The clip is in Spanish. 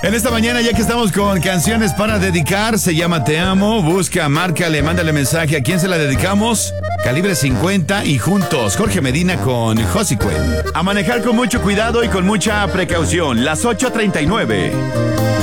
En esta mañana, ya que estamos con canciones para dedicar, se llama Te Amo, busca, márcale, mándale mensaje. ¿A quién se la dedicamos? Calibre 50 y juntos, Jorge Medina con Josicuen. A manejar con mucho cuidado y con mucha precaución. Las 8:39.